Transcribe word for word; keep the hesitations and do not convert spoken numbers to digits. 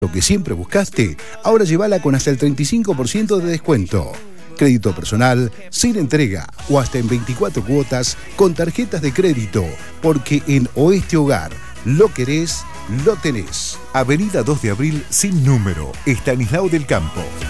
Lo que siempre buscaste, ahora llévala con hasta el treinta y cinco por ciento de descuento. Crédito personal, sin entrega o hasta en veinticuatro cuotas con tarjetas de crédito, porque en Oeste Hogar lo querés, lo tenés. Avenida dos de abril sin número, Estanislao del Campo.